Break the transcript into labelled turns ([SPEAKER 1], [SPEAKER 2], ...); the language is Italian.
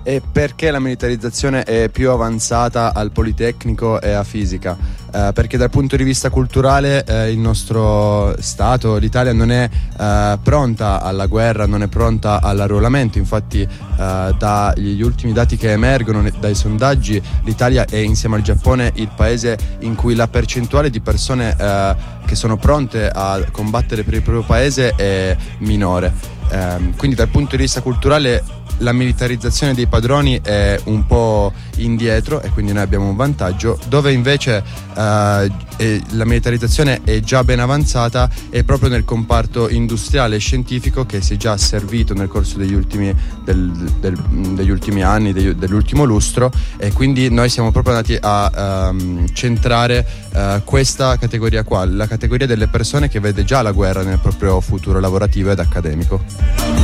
[SPEAKER 1] E perché la militarizzazione è più avanzata al Politecnico e a Fisica? Perché dal punto di vista culturale il nostro Stato, l'Italia, non è pronta alla guerra, non è pronta all'arruolamento. Infatti dagli ultimi dati che emergono dai sondaggi, l'Italia è, insieme al Giappone, il paese in cui la percentuale di persone che sono pronte a combattere per il proprio paese è minore. Quindi dal punto di vista culturale la militarizzazione dei padroni è un po' indietro e quindi noi abbiamo un vantaggio. Dove invece la militarizzazione è già ben avanzata è proprio nel comparto industriale e scientifico, che si è già servito nel corso degli ultimi anni, dell'ultimo lustro, e quindi noi siamo proprio andati a centrare questa categoria qua, la categoria delle persone che vede già la guerra nel proprio futuro lavorativo ed accademico.